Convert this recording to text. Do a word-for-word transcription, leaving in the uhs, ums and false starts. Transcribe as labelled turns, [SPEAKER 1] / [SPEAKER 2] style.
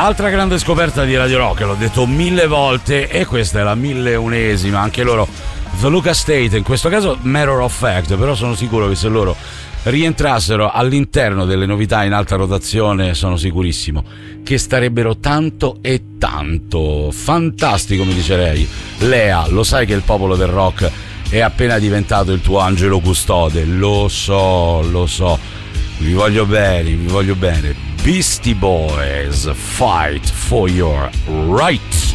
[SPEAKER 1] Altra grande scoperta di Radio Rock, l'ho detto mille volte e questa è la milleunesima, anche loro The Luca State, in questo caso matter of fact, però sono sicuro che se loro rientrassero all'interno delle novità in alta rotazione sono sicurissimo che starebbero tanto e tanto. Fantastico, mi dice lei. Lea, lo sai che il popolo del rock è appena diventato il tuo angelo custode? Lo so, lo so, vi voglio bene, vi voglio bene. Beastie Boys, Fight for Your Right.